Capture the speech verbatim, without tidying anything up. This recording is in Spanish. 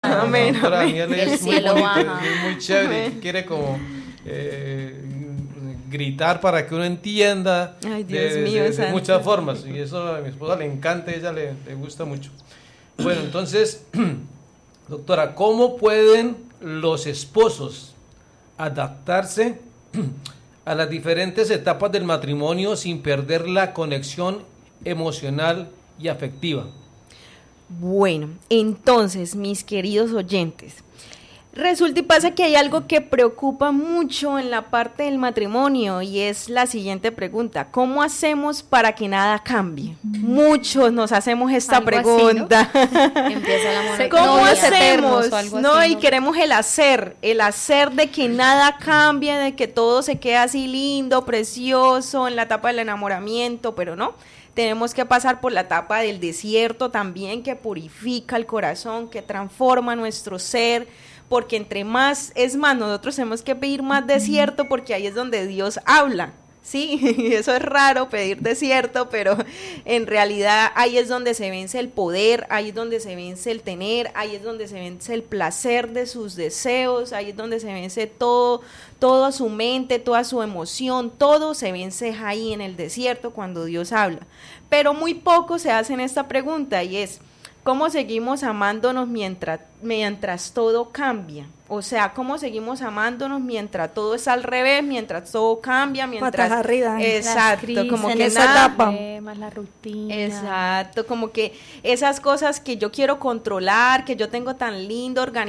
Amén, doctora amén. Daniela El es muy cielo bonito, baja. es muy chévere, Amén. quiere como eh, gritar para que uno entienda Ay, de, Dios de- mío, de- de santo. muchas formas, y eso a mi esposa le encanta, a ella le, le gusta mucho. Bueno, entonces, doctora, ¿cómo pueden los esposos adaptarse a las diferentes etapas del matrimonio sin perder la conexión emocional y afectiva? Bueno, entonces, mis queridos oyentes, resulta y pasa que hay algo que preocupa mucho en la parte del matrimonio y es la siguiente pregunta: ¿cómo hacemos para que nada cambie? Muchos nos hacemos esta Algo así, ¿no? pregunta. Empieza la monotonía. ¿Cómo novios hacemos? eternos o algo No, así, y ¿no? queremos el hacer, el hacer de que nada cambie, de que todo se quede así lindo, precioso, en la etapa del enamoramiento, pero no. Tenemos que pasar por la etapa del desierto también, que purifica el corazón, que transforma nuestro ser, porque entre más, es más, nosotros tenemos que pedir más desierto porque ahí es donde Dios habla. Sí, eso es raro, pedir desierto, pero en realidad ahí es donde se vence el poder, ahí es donde se vence el tener, ahí es donde se vence el placer de sus deseos, ahí es donde se vence todo, toda su mente, toda su emoción, todo se vence ahí en el desierto cuando Dios habla. Pero muy poco se hacen esta pregunta y es: ¿cómo seguimos amándonos mientras, mientras todo cambia? O sea, ¿cómo seguimos amándonos mientras todo es al revés, mientras todo cambia, mientras... Patas arriba. Exacto, Las como crisis, que en esa nada... etapa. Más la rutina. Exacto, como que esas cosas que yo quiero controlar, que yo tengo tan lindo organizado,